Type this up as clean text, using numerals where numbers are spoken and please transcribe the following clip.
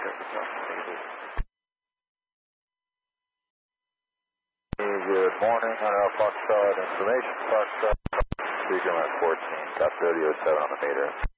Good morning, Hunter Foxtrot, information Foxtrot, speaker at 14, got 3007 on the meter.